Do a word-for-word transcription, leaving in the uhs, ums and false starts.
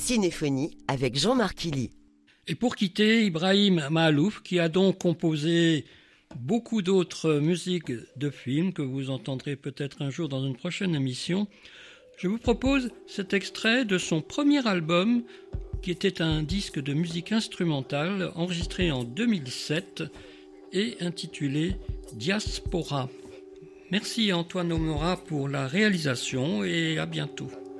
Cinéphonie avec Jean-Marc Illy. Et pour quitter, Ibrahim Mahalouf, qui a donc composé beaucoup d'autres musiques de films que vous entendrez peut-être un jour dans une prochaine émission. Je vous propose cet extrait de son premier album, qui était un disque de musique instrumentale enregistré en deux mille sept et intitulé Diaspora. Merci Antoine Omora pour la réalisation et à bientôt.